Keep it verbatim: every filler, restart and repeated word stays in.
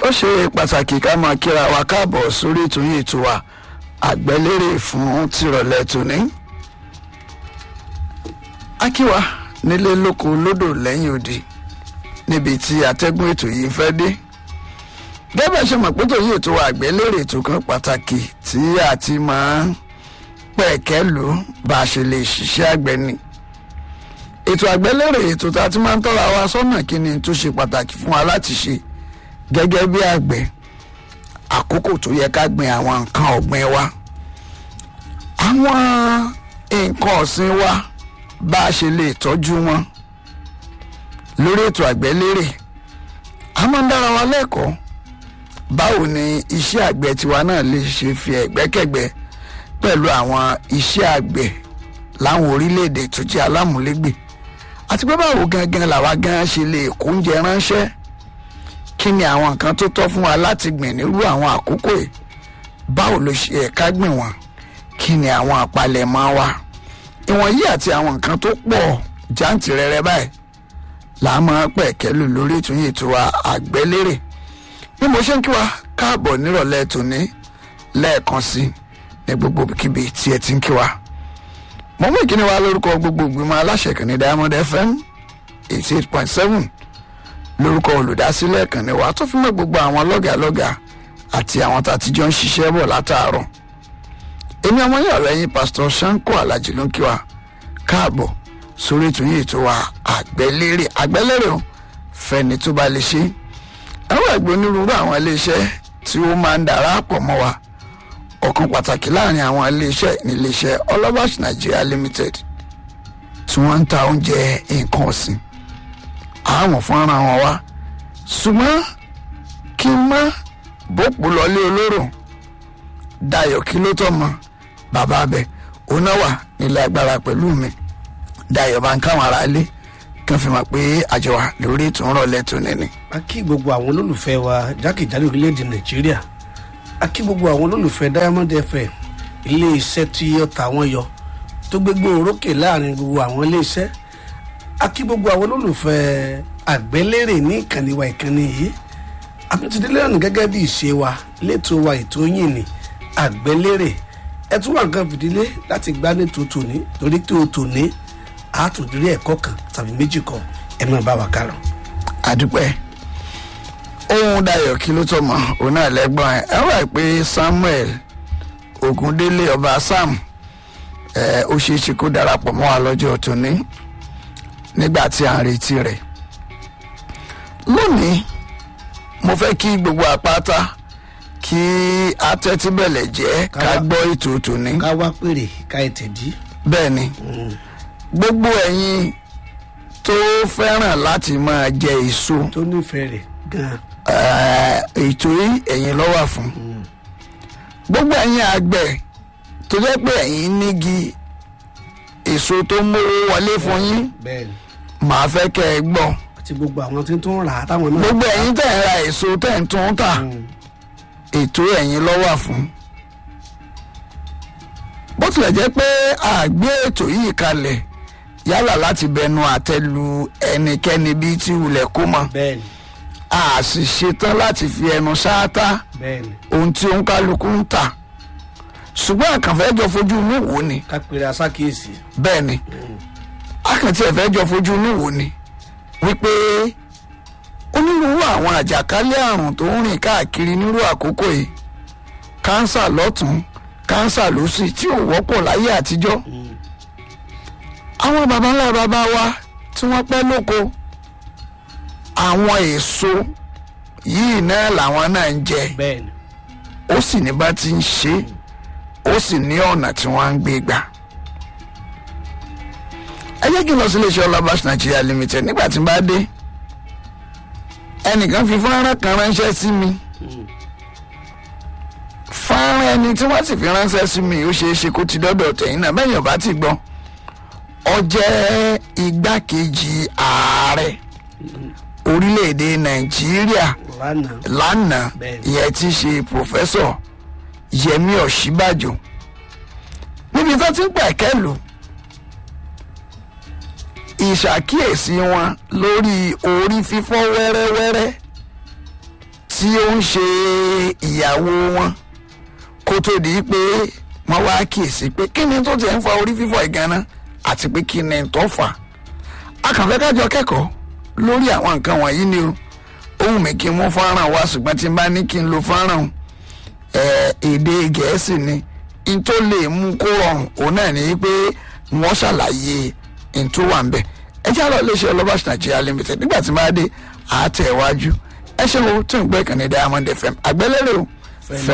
ṣe pàtàkì ká máa kíra wa káàbọ̀ sórí ètò yìí ètò wa àgbẹ̀lérè fún tìrọ̀lẹ́ tòní. akíwa nílé lóko lódò lẹ́yìn odi níbi tí atẹ́gùn ètò yìí fẹ́ dé. gẹ́gẹ́ ṣe mọ̀ pé ètò yìí ètò wa àgbẹ̀lérè ètò kan pàtàkì tí a ti máa ń pẹ̀kẹ́ lù bá a ṣe lè ṣiṣẹ́ àgbẹ̀ ni. ètò àgbẹ̀lérè ètò tá a ti máa ń tọ́ra wa sọ́nà kí ni tó ṣe pàtàkì fún wa láti ṣe gẹ́gẹ́ bí àgbẹ̀ àkókò tó yẹ ká gbin àwọn nǹkan ọ̀gbìn wa, àwọn nǹkan ọ̀sìn wa bá a ṣe lè tọ́jú wọn. lórí ètò àgbẹ̀lérè a máa ń dára wa lẹ́kọ̀ọ́ báwo ni iṣẹ́ àgbẹ̀ tiwa náà lè ṣe fi ẹ̀gbẹ́kẹ̀gbẹ́ pẹ̀lú àwọn iṣẹ́ àgbẹ̀ láwọn orílẹ̀-èdè tó jẹ́ alámúlégbè, àti pé báwo gangan làwa gan ṣe lè kó oúnjẹ ránṣẹ́. kí ni àwọn nǹkan tó tọ́ fún wa láti gbìn nírú àwọn àkókò yìí, báwo ló ṣe ẹ̀ka gbìn wọ́n, kí ni àwọn àpalẹ̀mọ́ wa. ìwọ̀nyí àti àwọn nǹkan tó pọ̀ jàǹtìrẹrẹ báyìí là á máa pẹ̀kẹ́ lù lórí ìtúnyìn ètò wa àgbẹ̀lérè. bí mo ṣe ń kí wa káàbọ̀ nírọ̀lẹ́ tòní lẹ́ẹ̀kan sí ní gbogbo kíbi tí ẹ ti ń kí wa. mo mú ìkíni wa lórúkọ gbogbo ìgbìmọ̀ aláṣẹ kan ní Diamond F M eighty eight point seven lórúkọ olùdásílẹ̀ ìkànnì wa tó fi mọ́ gbogbo àwọn lọ́gàlọ́gà àti àwọn tá a ti jọ ń ṣiṣẹ́ bọ̀ látàárọ̀. èmi ọmọ yẹn ọ̀rẹ́ yín pásítọ̀ Ṣáńkó Alájì ló ń kí wa káàbọ̀ sórí ètò yìí ètò wa àgbẹ̀lérè. àgbẹ̀lérè o fẹ́ni tó bá lè ṣe. àwọn ẹgbẹ́ onírúurú àwọn iléeṣẹ́ tí ó máa ń darapọ̀ mọ́ wa, ọ̀kan pàtàkì láàrin àwọn iléeṣẹ́ ní iléeṣẹ́ Ọlọ́bàṣ Nigeria Limited tí wọ́n ń ta oúnjẹ nǹkan ọ̀sìn. àwọn fọ́nrán wọn wá ṣùgbọ́n kí n má bòpò lọlé olóró Dayọ̀ kí ló tọ́ mọ́ bàbá abẹ òun náà wà nílẹ̀ agbára pẹ̀lú mi. Dayọ̀ bá ń káwọn ará ilé kan fi mọ̀ pé àjọ wa lórí ètò ń rọ̀lẹ́ tó nìní. a kí gbogbo àwọn olólùfẹ́ wa jákèjádò orílẹ̀-èdè Nàìjíríà, a kí gbogbo àwọn olólùfẹ́ Diamond F M, ilé iṣẹ́ tí ó ta wọ́n yọ tó gbégbó orókè láàrin gbogbo àwọn ilé iṣẹ́. a kí gbogbo àwọn olólùfẹ́ àgbẹ̀lérè ní ìkànnì wa ìkànnì yìí. àtúntìdílé ọ̀nà gẹ́gẹ́ bí ìṣe wa létò wa ètò yìí ní àgbẹ̀lérè. ẹ tún wà nǹkan fìdílé láti gbá létò tòní torí tí o tòní àtúndílé ẹ̀kọ́ kan tàbí méjì kan ẹ máa bá wa kálọ. àdúpẹ́ ohun Dayọ̀ kí ló tọ́ mọ́ òun náà lẹ́gbọ́n ẹ̀ ẹ wà pé Samuel Ogundele ọba Sam ẹ ó ṣeé ṣe kó darapọ̀ mọ́ wa lọ́jọ́ tòní nígbà tí à ń retí rẹ̀. lónìí mo fẹ́ kí gbogbo àpáta kí atẹ́tíbẹ̀lẹ̀ jẹ́ ká gbọ́ ètò tòní. ká wá pèrè ká ètè dí. bẹ́ẹ̀ ni gbogbo ẹ̀yin tó fẹ́ràn láti máa jẹ èso tó nífẹ̀ẹ́ rẹ̀ gan-an ètò yìí ẹ̀yin ló wà fún. gbogbo ẹ̀yin àgbẹ̀ tó jẹ́ pé ẹ̀yin nígi èso tó mówó wọlé fún yín màá fẹ́ kẹ́ ẹ gbọ́. àti gbogbo àwọn tí tó ń rà á táwọn náà. gbogbo ẹ̀yin tẹ̀ ń ra èso tẹ̀ ń tún tà ètò ẹ̀yin ló wà fún. bó tilẹ̀ jẹ́ pé àgbé ètò yìí kalẹ̀ yálà láti bẹnu àtẹ́lu ẹnikẹ́ni bíi tí wulẹ̀ kó mọ̀, a sì ṣetán láti fi ẹnu ṣáátá ohun tí òun kálukú ń tà, ṣùgbọ́n àkànfẹ́ jọ fojú inú wò ni. ká pèrè aṣákíyèsí. bẹ́ẹ̀ ni àkàntì ẹ̀fẹ́ jọ fojú inú wò ni wípé onírúurú àwọn àjàkálẹ̀ àrùn tó ń rìn káàkiri nírú àkókò yìí, kánsà lọ́tún kánsà lósì tí ò wọ́pọ̀ láyé àtijọ́. àwọn baba ńlá baba wa tí wọ́n pẹ́ lóko, àwọn èso yìí náà làwọn náà ń jẹ, ó sì ní bá ti ń ṣe, ó sì ní ọ̀nà tí wọ́n ń gbé gbà. ẹ jẹ́ kí n lọ sí iléeṣẹ́ Ọlọ́bàṣ Nigeria Limited. nígbà tí n bá dé ẹnìkan fi fọ́nrán kan ránṣẹ́ sí mi. fọ́nrán ẹni tí wọ́n sì fi ránṣẹ́ sí mi ó ṣeé ṣe kó ti dọ́dọ̀ tẹ̀yìn náà bẹ́ẹ̀ yàn bá ti gbọ́. ó jẹ́ igbákejì ààrẹ orílẹ̀-èdè Nàìjíríà lánàá ìyẹn tí í ṣe pòfẹ́sọ̀ Yẹmí Ọ̀ṣínbàjò. níbi tó ti ń pẹ̀kẹ́ lù ìṣàkíyèsí wọn lórí orí fífọ́ wẹ́rẹ́wẹ́rẹ́ tí ó ń ṣe ìyàwó wọn kó tó di pé wọ́n wá kíyèsí pé kí ni tó ti ń fa orí fífọ́ ìgànnà àti pé kí ni tó fà á. akànfẹ́ kájọ kẹ́kọ̀ọ́ lórí àwọn nǹkan wọ̀nyí ni o ohun mi kí n mú fọ́nrán wá ṣùgbọ́n tí n bá ní kí n lo fọ́nrán èdè gẹ̀ẹ́sì ni n tó lè mú kó rọrùn òun náà ní pé wọ́n ṣàlàyé n tó wà ń bẹ̀. ẹ jẹ́ àlọ́ iléeṣẹ́ Ọlọ́bàṣ Nigeria Limited nígbà tí máa dé àátẹ̀ iwájú ẹ ṣe wo tó ń gbọ́ ìkànnì Diamond F M àgbẹ̀lérè o.